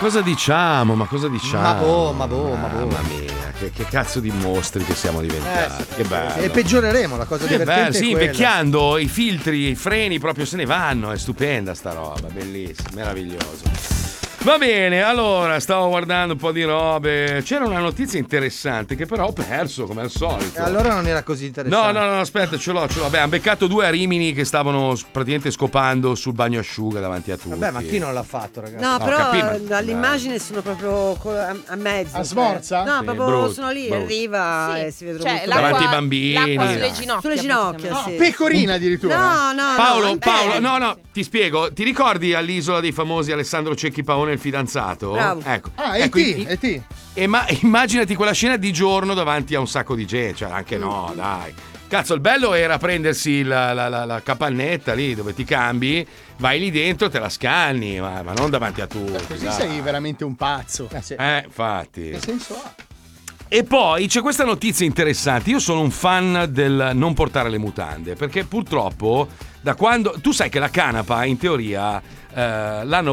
cosa diciamo? Ma Mamma mia, che cazzo di mostri che siamo diventati. Che bello. E peggioreremo, la cosa divertente. Sì, è quella. invecchiando i filtri, i freni proprio se ne vanno. È stupenda sta roba, bellissima, meraviglioso. Va bene, allora stavo guardando un po' di robe. C'era una notizia interessante che però ho perso come al solito. E allora non era così interessante. No, aspetta, ce l'ho. Beh, hanno beccato 2 a Rimini che stavano praticamente scopando sul bagno asciuga davanti a tutti. Vabbè, ma chi non l'ha fatto, ragazzi? No, però dall'immagine sono proprio a mezzo. A sforza? No, Sì, proprio brutto, sono lì brutto. in riva Sì, e si vedono cioè, molto davanti ai bambini. L'acqua sulle ginocchia. sulle ginocchia, sì. Pecorina addirittura. No. Paolo, no, ti spiego. Ti ricordi all'Isola dei Famosi Alessandro Cecchi Paone, il fidanzato? Bravo. Ecco. E.T. E.T. Immaginati quella scena di giorno davanti a un sacco di gente. Cioè, anche no, dai. Cazzo, il bello era prendersi la capannetta lì dove ti cambi, vai lì dentro, te la scanni, ma non davanti a tutti. Così dai. sei veramente un pazzo. Sì. Infatti. Che senso ha? E poi c'è questa notizia interessante. Io sono un fan del non portare le mutande, perché purtroppo da quando tu sai che la canapa in teoria l'hanno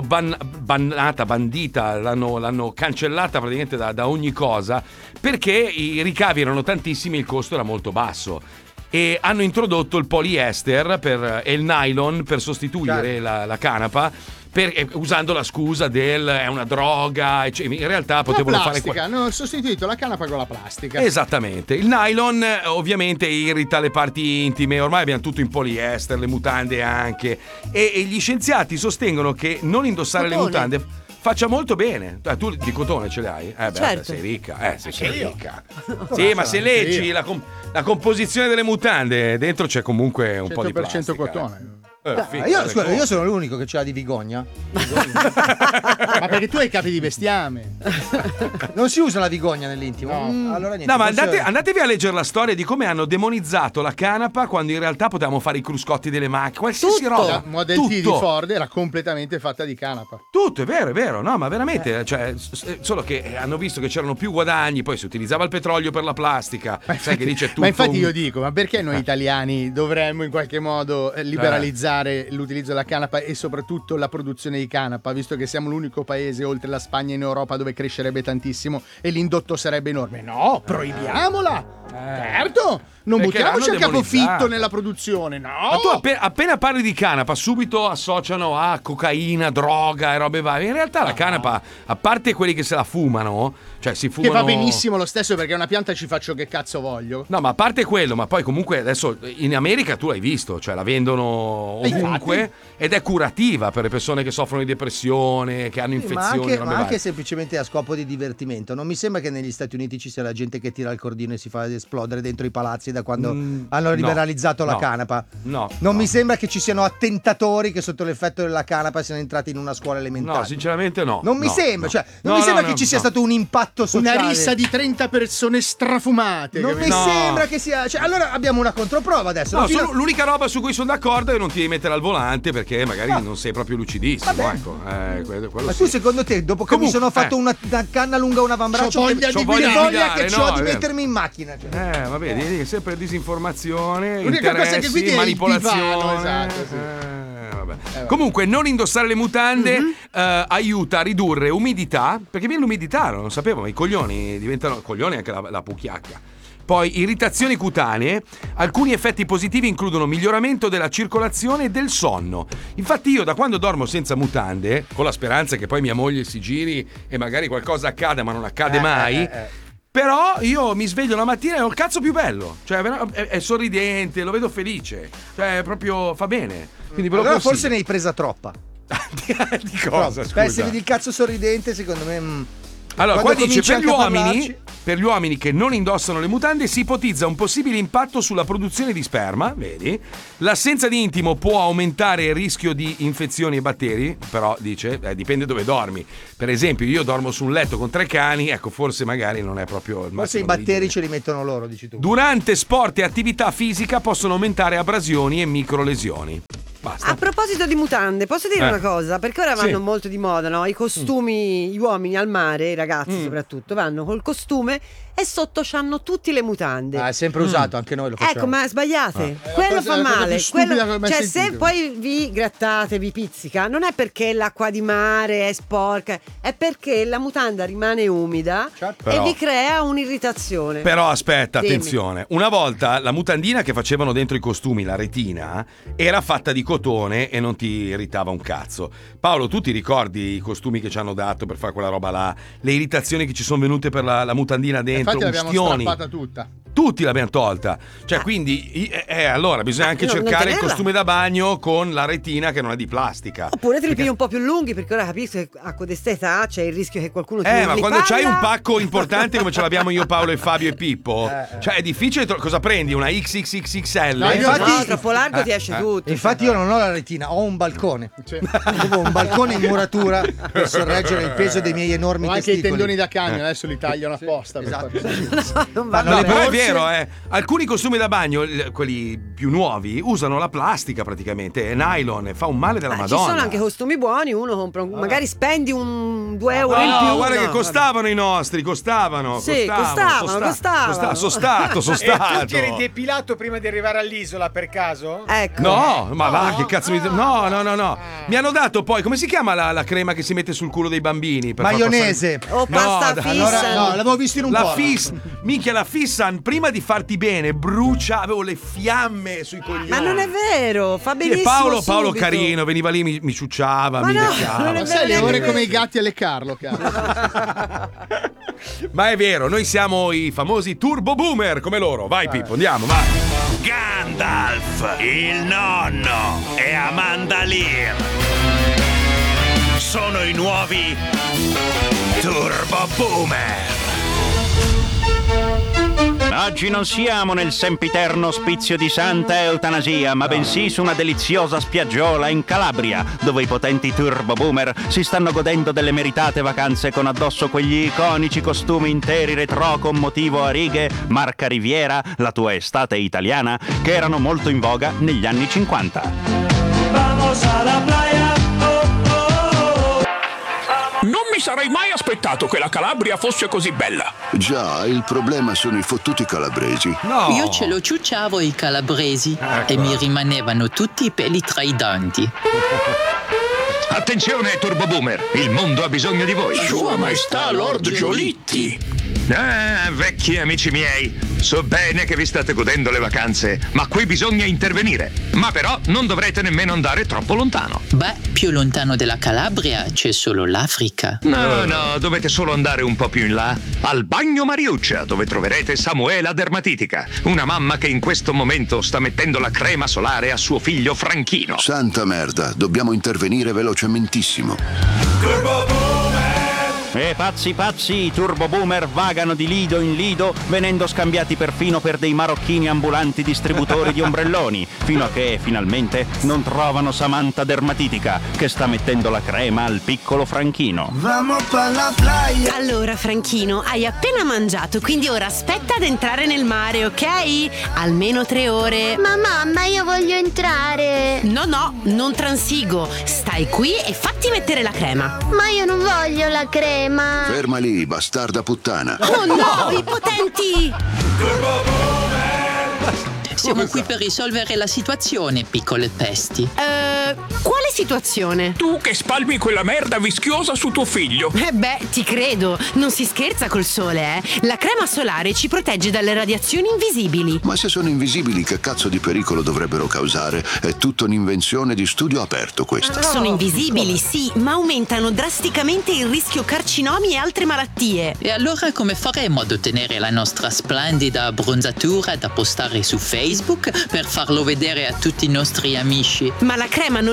bandita, l'hanno cancellata praticamente da ogni cosa, perché i ricavi erano tantissimi e il costo era molto basso. E hanno introdotto il poliester e il nylon per sostituire la canapa, usando la scusa del è una droga, in realtà potevano fare hanno sostituito la canapa con la plastica. Esattamente. Il nylon ovviamente irrita le parti intime, ormai abbiamo tutto in poliester, le mutande anche, e gli scienziati sostengono che non indossare le mutande faccia molto bene. Tu di cotone ce le hai? Certo. Sei ricca. Sei ricca. Sì, ma se leggi la composizione delle mutande, dentro c'è comunque un po' di plastica. 100% cotone. Io sono l'unico che ce l'ha di Vigogna. Ma perché tu hai i capi di bestiame. Non si usa la Vigogna nell'intimo. Allora niente. No, ma andatevi a leggere la storia di come hanno demonizzato la canapa quando in realtà potevamo fare i cruscotti delle macchine, qualsiasi roba. La Model T di Ford era completamente fatta di canapa. Tutto, è vero. No, ma veramente, cioè, solo che hanno visto che c'erano più guadagni, poi si utilizzava il petrolio per la plastica. Sai che lì c'è tutto. Ma infatti io dico, ma perché noi italiani dovremmo in qualche modo liberalizzare l'utilizzo della canapa e soprattutto la produzione di canapa, visto che siamo l'unico paese oltre la Spagna in Europa dove crescerebbe tantissimo e l'indotto sarebbe enorme? No, proibiamola! Certo! Non buttiamoci a capofitto nella produzione, no! Ma tu appena parli di canapa subito associano a cocaina, droga e robe varie. In realtà la canapa, a parte quelli che se la fumano, cioè si fumano... Che va benissimo lo stesso perché è una pianta, ci faccio che cazzo voglio. No, ma a parte quello, ma poi comunque adesso in America tu l'hai visto, cioè la vendono ovunque ed è curativa per le persone che soffrono di depressione, che hanno infezioni. Ma anche semplicemente a scopo di divertimento. Non mi sembra che negli Stati Uniti ci sia la gente che tira il cordino e si fa esplodere dentro i palazzi da quando hanno liberalizzato la canapa. Non mi sembra che ci siano attentatori che sotto l'effetto della canapa siano entrati in una scuola elementare. No, sinceramente no. Non mi sembra, cioè non mi sembra che ci sia stato un impatto sociale. Una rissa di 30 persone strafumate. Non mi sembra che sia, cioè, allora abbiamo una controprova adesso. No, l'unica roba su cui sono d'accordo è che non ti devi mettere al volante perché magari non sei proprio lucidissimo. Ecco, quello ma tu secondo te, dopo che mi sono fatto una canna lunga un avambraccio, c'ho voglia che ho di mettermi in macchina? Cioè. Va bene, sempre disinformazione, l'unica cosa che qui manipolazione. Esatto, sì. Vabbè. Comunque non indossare le mutande aiuta a ridurre umidità, perché viene l'umidità, non lo sapevo, ma i coglioni diventano coglioni anche la pucchiacca. Poi irritazioni cutanee, alcuni effetti positivi includono miglioramento della circolazione e del sonno. Infatti io da quando dormo senza mutande, con la speranza che poi mia moglie si giri e magari qualcosa accada, ma non accade mai, però io mi sveglio la mattina e ho il cazzo più bello, cioè è sorridente, lo vedo felice, cioè proprio fa bene. Quindi allora forse ne hai presa troppa. Di cosa? Scusa. Se vedi il cazzo sorridente, secondo me... Allora, qua dice per gli uomini che non indossano le mutande si ipotizza un possibile impatto sulla produzione di sperma, vedi? L'assenza di intimo può aumentare il rischio di infezioni e batteri, però dice, dipende dove dormi. Per esempio, io dormo su un letto con 3 cani, ecco, forse magari non è proprio il massimo. Forse i batteri ce li mettono loro, dici tu. Durante sport e attività fisica possono aumentare abrasioni e microlesioni. Basta. A proposito di mutande, posso dire una cosa? Perché ora vanno molto di moda, no? I costumi, gli uomini al mare, i ragazzi soprattutto, vanno col costume e sotto c'hanno tutti le mutande. È sempre usato, anche noi lo facciamo. Ecco, ma sbagliate. Quello fa male. Cioè, se sentito. poi vi grattate, vi pizzica, non è perché l'acqua di mare è sporca, è perché la mutanda rimane umida e Però- vi crea un'irritazione. Però aspetta, Dimmi. attenzione. Una volta la mutandina che facevano dentro i costumi, la retina, era fatta di cotone e non ti irritava un cazzo. Paolo, tu ti ricordi i costumi che ci hanno dato per fare quella roba là? Le irritazioni che ci sono venute per la mutandina dentro, Infatti l'abbiamo ustioni. strappata tutta. Tutti l'abbiamo tolta. Cioè, quindi, allora bisogna anche non cercare il tenerla. costume da bagno con la retina che non è di plastica. Oppure te li pigli un po' più lunghi, perché ora capisco che a questa età c'è il rischio che qualcuno ti Ma urli quando palla. c'hai un pacco importante come ce l'abbiamo io, Paolo e Fabio e Pippo, cioè è difficile. Cosa prendi? Una XXXXL? No, io- No, troppo largo ti esce tutto. Infatti io non ho la retina, ho un balcone. Avevo un balcone in muratura per sorreggere il peso dei miei enormi Ho anche i testicoli. tendoni da cagno, adesso li tagliano apposta. per Esatto. far- Non va Fanno No, le però è borse. vero, alcuni costumi da bagno, quelli più nuovi, usano la plastica praticamente, è nylon, e fa un male della Ci Madonna. sono anche costumi buoni, uno compra magari spendi un 2 euro in più. Guarda che no, costavano i nostri, costavano. Sì, costavano. Sono stato. E tu ti eri depilato prima di arrivare all'isola per caso? Ecco. No, ma va, che cazzo mi. No. Mi hanno dato poi, come si chiama la crema che si mette sul culo dei bambini? Per far Maionese. O pasta dai, fissa. Allora, no, l'avevo visto in un La po'. minchia, la Fissan, prima di farti bene, brucia, avevo le fiamme sui coglioni. Ma non è vero, fa Sì, benissimo. Paolo subito. carino, veniva lì, mi ciucciava, Ma mi no, lecciava. non è Ma sai, le neanche ore vero. come i gatti alle Carlo, caro. Ma è vero, noi siamo i famosi turbo boomer come loro. Vai Pippo, andiamo, vai. Gandalf, il nonno e Amanda Lear sono i nuovi Turbo Boomer. Oggi non siamo nel sempiterno ospizio di Santa Eutanasia, ma bensì su una deliziosa spiaggiola in Calabria, dove i potenti turbo boomer si stanno godendo delle meritate vacanze con addosso quegli iconici costumi interi retro con motivo a righe, marca Riviera, la tua estate italiana, che erano molto in voga negli anni 50. Non mi sarei mai aspettato che la Calabria fosse così bella. Già, il problema sono i fottuti calabresi. No. Io ce lo ciucciavo i calabresi e mi rimanevano tutti i peli tra i denti. Attenzione Turbo Boomer, il mondo ha bisogno di voi. Sua Maestà Lord Giolitti. Vecchi amici miei, so bene che vi state godendo le vacanze, ma qui bisogna intervenire. Ma però non dovrete nemmeno andare troppo lontano. Beh, più lontano della Calabria c'è solo l'Africa. No, dovete solo andare un po' più in là, al Bagno Mariuccia, dove troverete Samuela Dermatitica, una mamma che in questo momento sta mettendo la crema solare a suo figlio Franchino. Santa merda, dobbiamo intervenire velocementissimo. E pazzi, i turbo boomer vagano di lido in lido, venendo scambiati perfino per dei marocchini ambulanti distributori di ombrelloni, fino a che finalmente non trovano Samantha Dermatitica, che sta mettendo la crema al piccolo Franchino. Allora, Franchino, hai appena mangiato, quindi ora aspetta ad entrare nel mare, ok? Almeno 3 ore. Ma mamma, io voglio entrare. No, non transigo. Stai qui e fatti mettere la crema. Ma io non voglio la crema. Ferma lì, bastarda puttana. Oh no, i potenti! Siamo qui per risolvere la situazione, piccole pesti. Quale situazione? Tu che spalmi quella merda vischiosa su tuo figlio. Ti credo. Non si scherza col sole, eh? La crema solare ci protegge dalle radiazioni invisibili. Ma se sono invisibili, che cazzo di pericolo dovrebbero causare? È tutta un'invenzione di studio aperto questa. Sono invisibili, sì, ma aumentano drasticamente il rischio carcinomi e altre malattie. E allora come faremo ad ottenere la nostra splendida abbronzatura da postare su Facebook per farlo vedere a tutti i nostri amici? Ma la crema non impedisce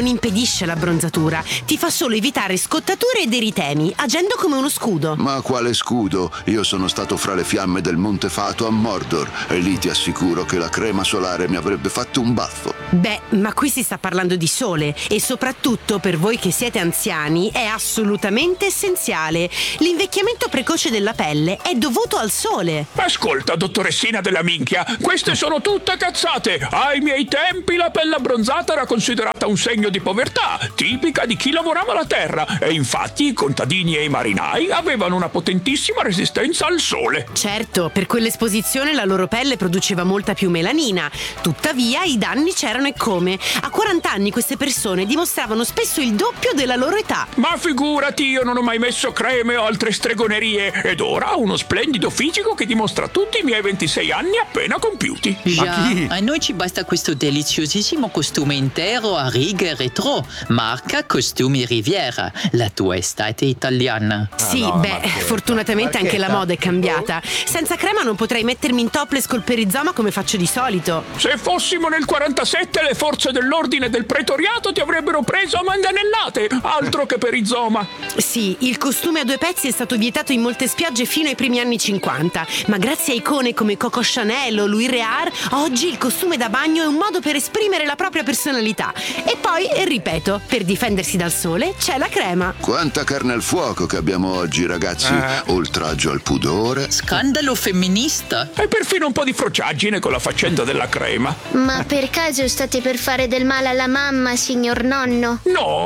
favorisce l'abbronzatura, ti fa solo evitare scottature ed eritemi, agendo come uno scudo. Ma quale scudo? Io sono stato fra le fiamme del Monte Fato a Mordor e lì ti assicuro che la crema solare mi avrebbe fatto un baffo. Beh, ma qui si sta parlando di sole e soprattutto per voi che siete anziani è assolutamente essenziale. L'invecchiamento precoce della pelle è dovuto al sole. Ascolta, dottoressina della minchia, queste sono tutte cazzate. Ai miei tempi la pelle abbronzata era considerata un segno di povertà, tipica di chi lavorava la terra, e infatti i contadini e i marinai avevano una potentissima resistenza al sole. Certo, per quell'esposizione la loro pelle produceva molta più melanina, tuttavia i danni c'erano e come. A 40 anni queste persone dimostravano spesso il doppio della loro età. Ma figurati, io non ho mai messo creme o altre stregonerie ed ora ho uno splendido fisico che dimostra tutti i miei 26 anni appena compiuti. Già, a noi ci basta questo deliziosissimo costume intero a righe retro, marca Costumi Riviera, la tua estate italiana. Sì, fortunatamente anche la moda è cambiata. Senza crema non potrei mettermi in topless col perizoma come faccio di solito. Se fossimo nel 47 le forze dell'ordine del pretoriato ti avrebbero preso a manganellate, altro che perizoma. Sì, il costume a 2 pezzi è stato vietato in molte spiagge fino ai primi anni 50, ma grazie a icone come Coco Chanel o Louis Réard, oggi il costume da bagno è un modo per esprimere la propria personalità. E poi, ripeto, per difendersi dal sole c'è la crema. Quanta carne al fuoco che abbiamo oggi, ragazzi. Oltraggio al pudore. Scandalo femminista. E perfino un po' di frociaggine con la faccenda della crema. Ma per caso state per fare del male alla mamma, signor nonno?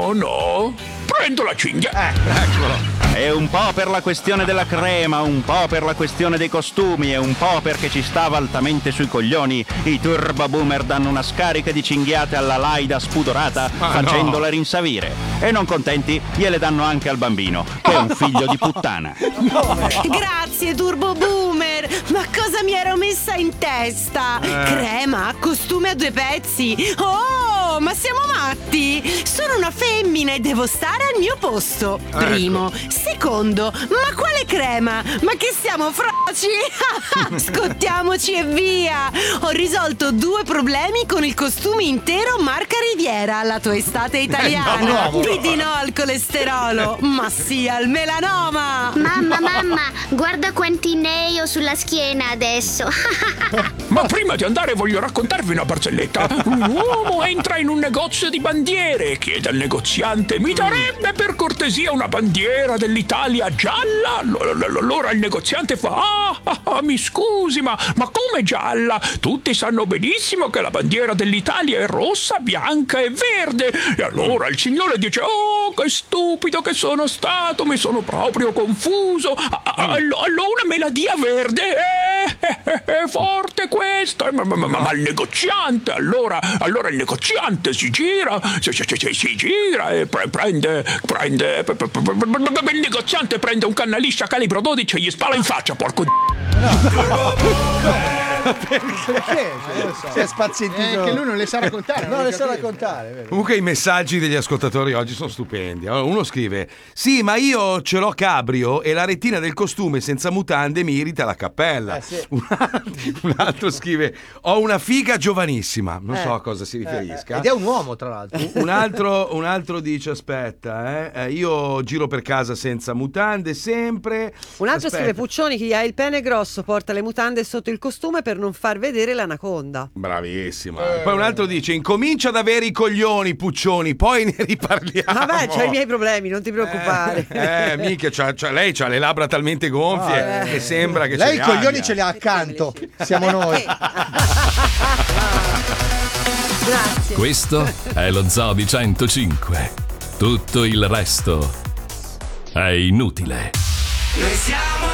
No, prendo la cinghia. Eccolo. E un po' per la questione della crema, un po' per la questione dei costumi e un po' perché ci stava altamente sui coglioni, i turbo boomer danno una scarica di cinghiate alla Laida spudorata facendola rinsavire. E non contenti, gliele danno anche al bambino, che è un figlio di puttana. Grazie turbo boomer, ma cosa mi ero messa in testa? Crema, costume a 2 pezzi. Oh, ma siamo matti? Sono una femmina e devo stare al mio posto. Primo. Secondo, ma quale crema? Ma che siamo froci? Scottiamoci e via! Ho risolto 2 problemi con il costume intero marca Riviera, la tua estate italiana. Di no al colesterolo, ma sì al melanoma! Mamma, guarda quanti nei ho sulla schiena adesso. Ma prima di andare voglio raccontarvi una barzelletta. Un uomo entra in un negozio di bandiere e chiede al negoziante: mi darebbe per cortesia una bandiera dell'Italia gialla? Allora il negoziante fa: mi scusi, ma come gialla? Tutti sanno benissimo che la bandiera dell'Italia è rossa, bianca e verde. E allora il signore dice: oh, che stupido che sono stato, mi sono proprio confuso. Allora me la dia verde. È forte questo. Ma il negoziante, allora il negoziante si gira e prende il negoziante prende un canna liscia calibro 12 e gli spala in faccia, porco Perché? Si è spazientito. Che lui non le sa raccontare. Non le sa raccontare. Comunque i messaggi degli ascoltatori oggi sono stupendi. Allora, uno scrive: sì, ma io ce l'ho cabrio e la rettina del costume senza mutande mi irrita la cappella. Sì. Un altro scrive: ho una figa giovanissima. Non so a cosa si riferisca. Ed è un uomo, tra l'altro. Un altro dice: aspetta, io giro per casa senza mutande sempre. Un altro scrive: Puccioni, chi ha il pene grosso porta le mutande sotto il costume per non far vedere l'anaconda. Bravissima. Poi un altro dice: incomincia ad avere i coglioni, Puccioni, poi ne riparliamo. Vabbè, c'ho i miei problemi, non ti preoccupare. Mica, lei c'ha le labbra talmente gonfie che sembra che lei i coglioni ce li ha accanto. Siamo noi. Grazie. Questo è lo Zoo di 105. Tutto il resto è inutile. Noi siamo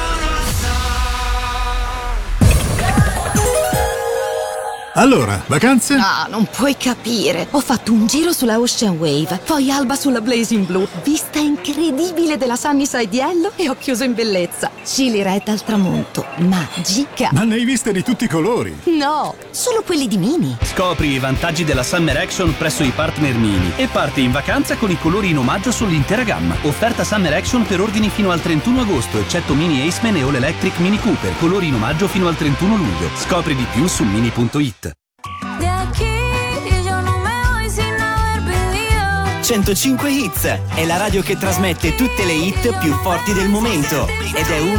Allora, vacanze? Ah, non puoi capire. Ho fatto un giro sulla Ocean Wave, poi alba sulla Blazing Blue, vista incredibile della Sunnyside Yellow e ho chiuso in bellezza. Chili Red al tramonto, magica. Ma ne hai viste di tutti i colori? No, solo quelli di Mini. Scopri i vantaggi della Summer Action presso i partner Mini e parti in vacanza con i colori in omaggio sull'intera gamma. Offerta Summer Action per ordini fino al 31 agosto, eccetto Mini Aceman e All Electric Mini Cooper. Colori in omaggio fino al 31 luglio. Scopri di più su mini.it. 105 Hits. È la radio che trasmette tutte le hit più forti del momento ed è una